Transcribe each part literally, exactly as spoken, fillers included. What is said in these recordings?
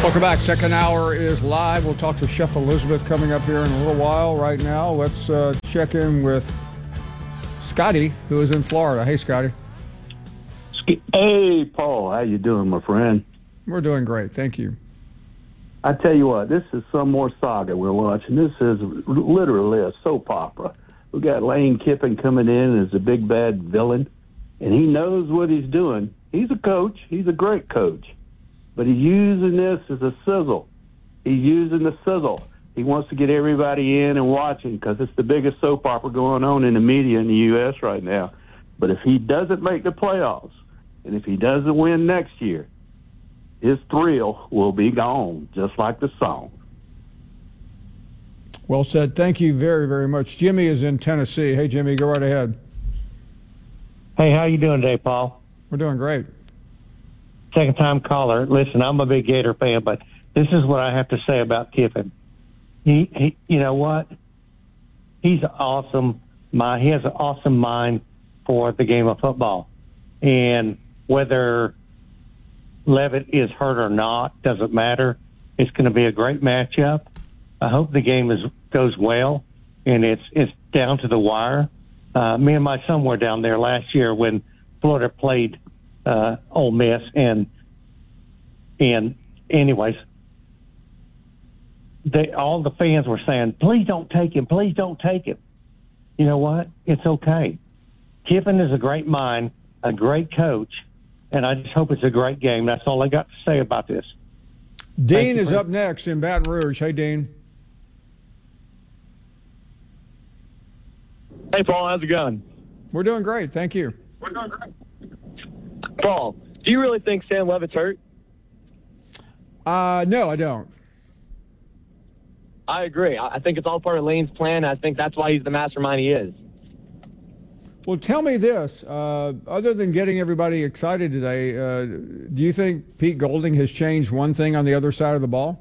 Welcome back. Second hour is live. We'll talk to Chef Elizabeth coming up here in a little while. Right now, let's uh, check in with Scotty, who is in Florida. Hey, Scotty. Hey, Paul. How you doing, my friend? We're doing great. Thank you. I tell you what, this is some more saga we're watching. This is literally a soap opera. We got Lane Kiffin coming in as the big bad villain, and he knows what he's doing. He's a coach. He's a great coach. But he's using this as a sizzle. He's using the sizzle. He wants to get everybody in and watching because it's the biggest soap opera going on in the media in the U S right now. But if he doesn't make the playoffs, and if he doesn't win next year, his thrill will be gone, just like the song. Well said. Thank you very, very much. Jimmy is in Tennessee. Hey, Jimmy, go right ahead. Hey, how you doing today, Paul? We're doing great. Second time caller. Listen, I'm a big Gator fan, but this is what I have to say about Kiffin. He, he you know what? He's awesome. My, he has an awesome mind for the game of football. And whether Levitt is hurt or not, doesn't matter. It's going to be a great matchup. I hope the game is goes well, and it's it's down to the wire. Uh, me and my son were down there last year when Florida played uh, Ole Miss, and and anyways, they all the fans were saying, "Please don't take him, please don't take him." You know what? It's okay. Kiffin is a great mind, a great coach, and I just hope it's a great game. That's all I got to say about this. Dean is up next in Baton Rouge. Hey, Dean. Hey, Paul. How's it going? We're doing great. Thank you. We're doing great. Paul, do you really think Sam Levitt's hurt? Uh, no, I don't. I agree. I think it's all part of Lane's plan. I think that's why he's the mastermind he is. Well, tell me this. Uh, other than getting everybody excited today, uh, do you think Pete Golding has changed one thing on the other side of the ball?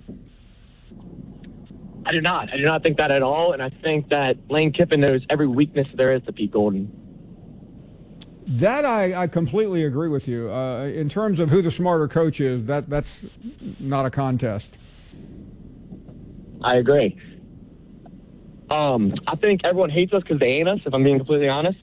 I do not. I do not think that at all, and I think that Lane Kiffin knows every weakness there is to Pete Golding. That I, I completely agree with you. Uh, in terms of who the smarter coach is, that that's not a contest. I agree. Um, I think everyone hates us because they ain't us, if I'm being completely honest.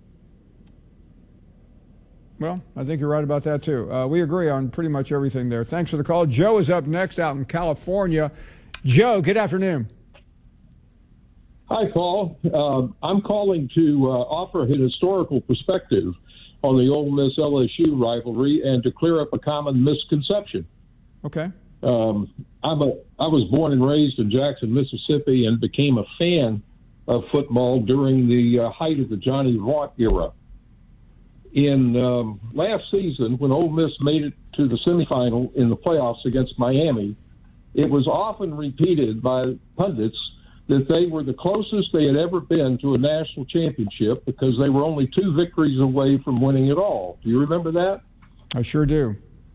Well, I think you're right about that, too. Uh, we agree on pretty much everything there. Thanks for the call. Joe is up next out in California. Joe, good afternoon. Hi, Paul. Uh, I'm calling to uh, offer a historical perspective on the Ole Miss L S U rivalry and to clear up a common misconception. Okay. Um, I'm a, I was born and raised in Jackson, Mississippi, and became a fan of football during the uh, height of the Johnny Vaught era. In um, last season, when Ole Miss made it to the semifinal in the playoffs against Miami, it was often repeated by pundits that they were the closest they had ever been to a national championship because they were only two victories away from winning it all. Do you remember that? I sure do.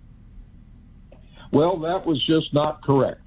Well, that was just not correct.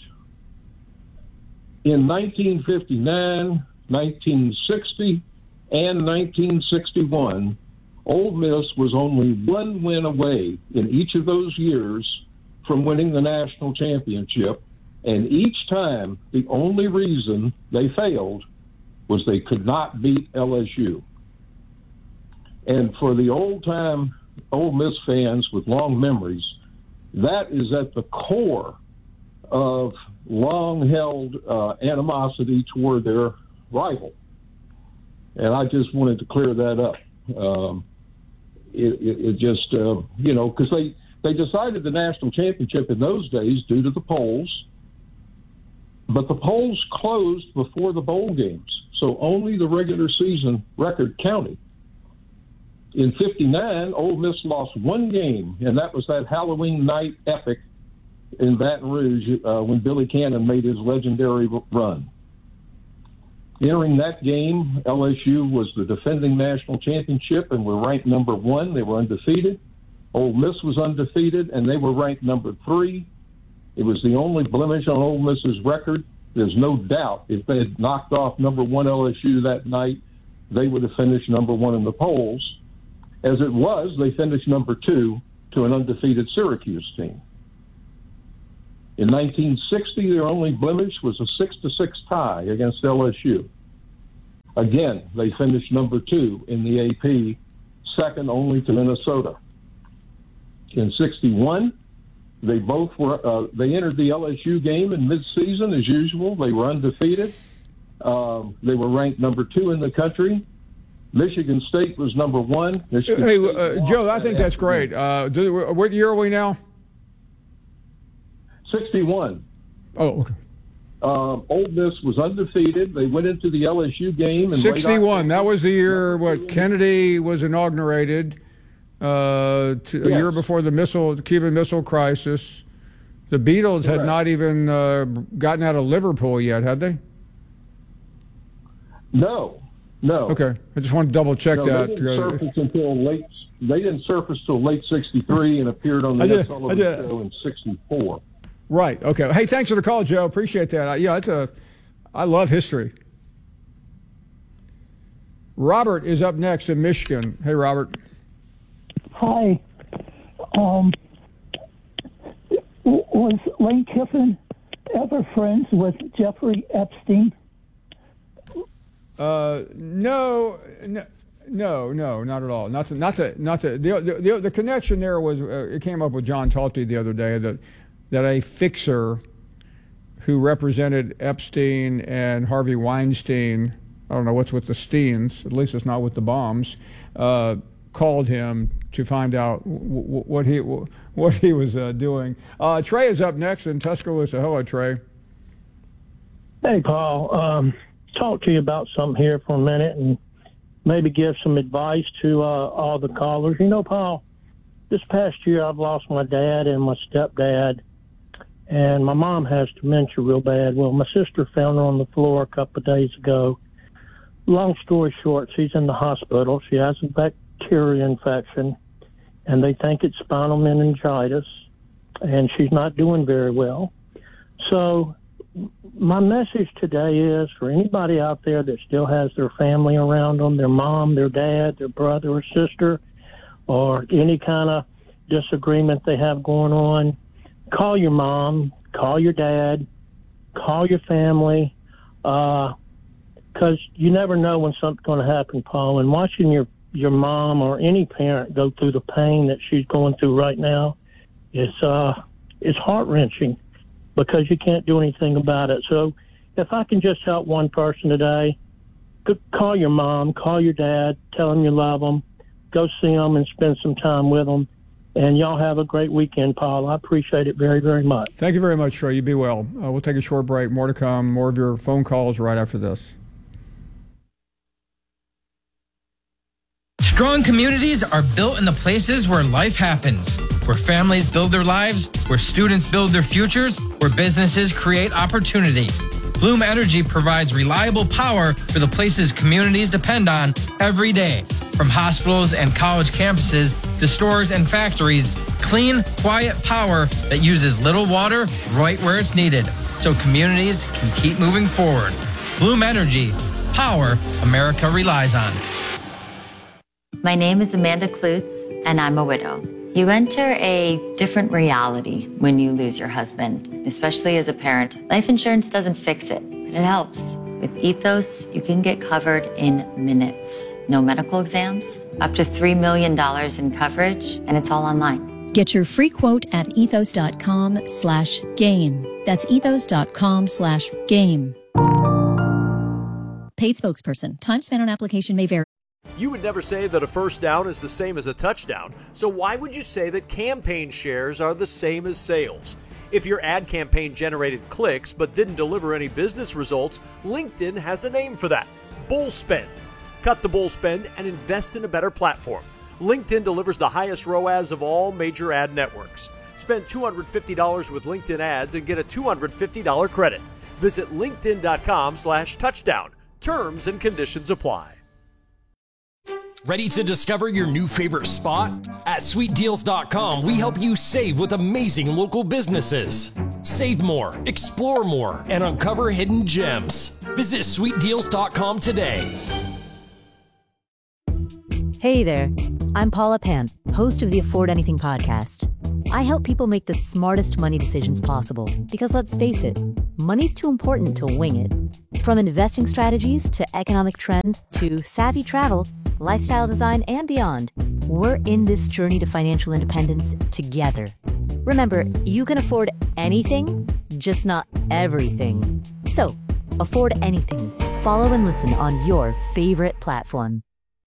In nineteen fifty-nine, nineteen sixty, and nineteen sixty-one, Ole Miss was only one win away in each of those years from winning the national championship, and each time the only reason they failed was they could not beat L S U. And for the old-time Ole Miss fans with long memories, that is at the core of long-held uh, animosity toward their rival. And I just wanted to clear that up. Um, it, it, it just, uh, you know, because they, they decided the national championship in those days due to the polls, but the polls closed before the bowl games, so only the regular season record counted. In fifty-nine, Ole Miss lost one game, and that was that Halloween night epic in Baton Rouge uh, when Billy Cannon made his legendary run. Entering that game, L S U was the defending national championship and were ranked number one. They were undefeated. Ole Miss was undefeated, and they were ranked number three. It was the only blemish on Ole Miss's record. There's no doubt if they had knocked off number one L S U that night, they would have finished number one in the polls. As it was, they finished number two to an undefeated Syracuse team. In nineteen sixty, their only blemish was a six to six tie against L S U. Again, they finished number two in the A P, second only to Minnesota. In sixty-one, they both were. Uh, they entered the L S U game in midseason as usual. They were undefeated. Um, they were ranked number two in the country. Michigan State was number one. Michigan hey, State uh, Joe, I think that's great. Uh, do, what year are we now? sixty-one. Oh, okay. Um, Ole Miss was undefeated. They went into the L S U game. In sixty-one. That was the year what Kennedy was inaugurated. Uh, to, a yes. year before the missile, the Cuban Missile Crisis. The Beatles Correct. had not even uh, gotten out of Liverpool yet, had they? No, no. Okay, I just wanted to double check no, that. They didn't surface until late. They didn't surface till late sixty-three and appeared on the I did, Ed Sullivan I did. Show in sixty-four. Right. Okay. Hey, thanks for the call, Joe. Appreciate that. I, yeah, it's a. I love history. Robert is up next in Michigan. Hey, Robert. Hi. Um, was Lane Kiffin ever friends with Jeffrey Epstein? Uh, no, no, no, no, not at all. Not the, not the, not the, the, the, the connection there was, uh, it came up with John Talty the other day that, that a fixer who represented Epstein and Harvey Weinstein, I don't know what's with the Steens, at least it's not with the bombs, uh, called him to find out w- w- what he w- what he was uh, doing. Uh, Trey is up next in Tuscaloosa. Hello, Trey. Hey, Paul. Um, talk to you about something here for a minute and maybe give some advice to uh, all the callers. You know, Paul, this past year I've lost my dad and my stepdad, and my mom has dementia real bad. Well, my sister found her on the floor a couple of days ago. Long story short, she's in the hospital. She has a bacteria infection, and they think it's spinal meningitis, and she's not doing very well. So my message today is for anybody out there that still has their family around them, their mom, their dad, their brother or sister, or any kind of disagreement they have going on, call your mom, call your dad, call your family, uh, because you never know when something's going to happen, Paul. And watching your, your mom or any parent go through the pain that she's going through right now is uh, it's heart-wrenching because you can't do anything about it. So if I can just help one person today, call your mom, call your dad, tell them you love them, go see them and spend some time with them. And y'all have a great weekend, Paul. I appreciate it very, very much. Thank you very much, Trey. You be well. Uh, we'll take a short break. More to come. More of your phone calls right after this. Strong communities are built in the places where life happens, where families build their lives, where students build their futures, where businesses create opportunity. Bloom Energy provides reliable power for the places communities depend on every day. From hospitals and college campuses to stores and factories, clean, quiet power that uses little water right where it's needed, so communities can keep moving forward. Bloom Energy, power America relies on. My name is Amanda Klutz, and I'm a widow. You enter a different reality when you lose your husband, especially as a parent. Life insurance doesn't fix it, but it helps. With Ethos, you can get covered in minutes. No medical exams, up to three million dollars in coverage, and it's all online. Get your free quote at ethos.com slash game. That's ethos.com slash game. Paid spokesperson. Time spent on application may vary. You would never say that a first down is the same as a touchdown, so why would you say that campaign shares are the same as sales? If your ad campaign generated clicks but didn't deliver any business results, LinkedIn has a name for that: bull spend. Cut the bull spend and invest in a better platform. LinkedIn delivers the highest R O A S of all major ad networks. Spend two hundred fifty dollars with LinkedIn ads and get a two hundred fifty dollars credit. Visit linkedin.com slash touchdown. Terms and conditions apply. Ready to discover your new favorite spot? At sweet deals dot com, we help you save with amazing local businesses. Save more, explore more, and uncover hidden gems. Visit sweet deals dot com today. Hey there, I'm Paula Pant, host of the Afford Anything podcast. I help people make the smartest money decisions possible because, let's face it, money's too important to wing it. From investing strategies to economic trends to savvy travel, lifestyle design, and beyond, we're in this journey to financial independence together. Remember, you can afford anything, just not everything. So, afford anything. Follow and listen on your favorite platform.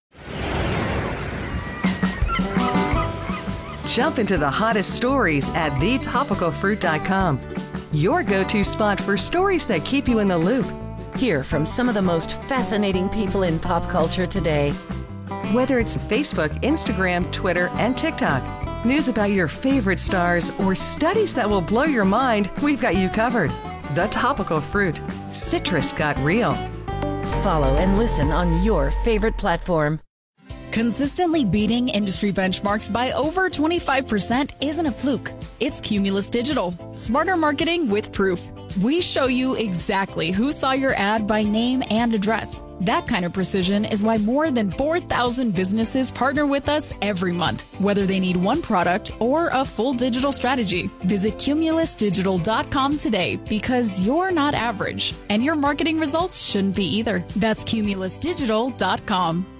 Jump into the hottest stories at the topical fruit dot com. Your go-to spot for stories that keep you in the loop. Hear from some of the most fascinating people in pop culture today. Whether it's Facebook, Instagram, Twitter, and TikTok, news about your favorite stars, or studies that will blow your mind, we've got you covered. The Topical Fruit. Citrus got real. Follow and listen on your favorite platform. Consistently beating industry benchmarks by over twenty-five percent isn't a fluke. It's Cumulus Digital. Smarter marketing with proof. We show you exactly who saw your ad by name and address. That kind of precision is why more than four thousand businesses partner with us every month, whether they need one product or a full digital strategy. Visit Cumulus Digital dot com today because you're not average, and your marketing results shouldn't be either. That's Cumulus Digital dot com.